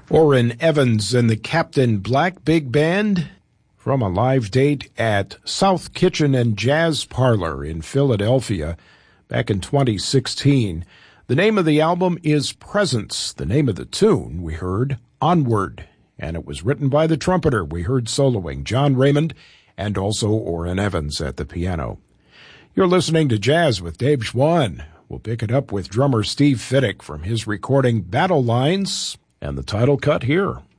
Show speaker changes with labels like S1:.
S1: Orrin Evans and the Captain Black Big Band from a live date at South Kitchen and Jazz Parlor in Philadelphia back in 2016. The name of the album is Presence. The name of the tune we heard, Onward, and it was written by the trumpeter we heard soloing, John Raymond, and also Orrin Evans at the piano. You're listening to Jazz with Dave Schwann. We'll pick it up with drummer Steve Fiddick from his recording Battle Lines, and the title cut here.